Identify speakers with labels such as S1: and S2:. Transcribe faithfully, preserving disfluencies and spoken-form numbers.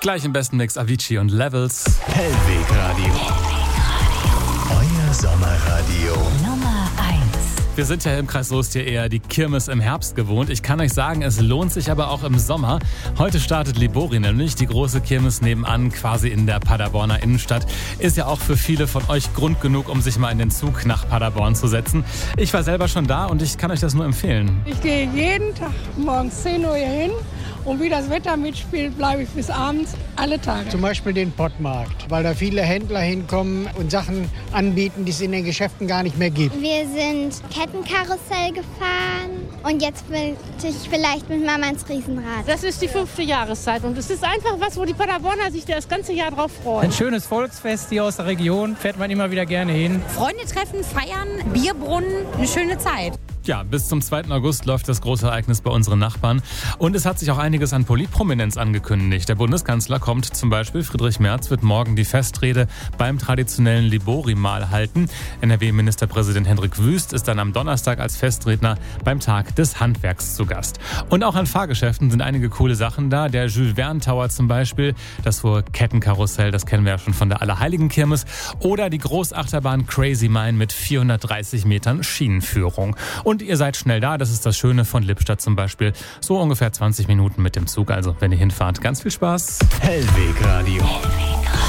S1: Gleich im besten Mix Avicii und Levels.
S2: Hellweg Radio. Euer Sommerradio.
S3: Nummer eins.
S1: Wir sind ja im Kreis Soest hier eher die Kirmes im Herbst gewohnt. Ich kann euch sagen, es lohnt sich aber auch im Sommer. Heute startet Libori nämlich, die große Kirmes nebenan, quasi in der Paderborner Innenstadt. Ist ja auch für viele von euch Grund genug, um sich mal in den Zug nach Paderborn zu setzen. Ich war selber schon da und ich kann euch das nur empfehlen.
S4: Ich gehe jeden Tag morgens zehn Uhr hier hin. Und wie das Wetter mitspielt, bleibe ich bis abends alle Tage.
S5: Zum Beispiel den Pottmarkt, weil da viele Händler hinkommen und Sachen anbieten, die es in den Geschäften gar nicht mehr gibt.
S6: Wir sind Kettenkarussell gefahren und jetzt will ich vielleicht mit Mama ins Riesenrad.
S7: Das ist die fünfte Jahreszeit und es ist einfach was, wo die Paderborner sich das ganze Jahr drauf freuen.
S8: Ein schönes Volksfest hier aus der Region, fährt man immer wieder gerne hin.
S3: Freunde treffen, feiern, Bierbrunnen, eine schöne Zeit.
S1: Ja, bis zum zweiten August läuft das große Ereignis bei unseren Nachbarn. Und es hat sich auch einiges an Politprominenz angekündigt. Der Bundeskanzler kommt zum Beispiel, Friedrich Merz wird morgen die Festrede beim traditionellen Libori-Mahl halten. N R W-Ministerpräsident Hendrik Wüst ist dann am Donnerstag als Festredner beim Tag des Handwerks zu Gast. Und auch an Fahrgeschäften sind einige coole Sachen da. Der Jules Verne Tower zum Beispiel, das hohe Kettenkarussell, das kennen wir ja schon von der Allerheiligenkirmes. Oder die Großachterbahn Crazy Mine mit vierhundertdreißig Metern Schienenführung. Und Und ihr seid schnell da, das ist das Schöne von Lippstadt zum Beispiel. So ungefähr zwanzig Minuten mit dem Zug, also wenn ihr hinfahrt. Ganz viel Spaß.
S2: Hellweg Radio.